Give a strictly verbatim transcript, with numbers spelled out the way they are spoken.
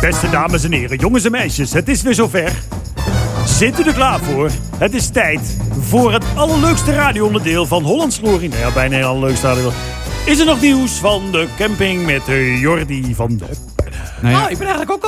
Beste dames en heren, jongens en meisjes, het is weer zover. Zit u er klaar voor? Het is tijd voor het allerleukste radioonderdeel van Hollands Glorie. Nou ja, bijna het allerleukste radio. Is er nog nieuws van de camping met Jordi van de... Nou ja, Oh, ik ben eigenlijk ook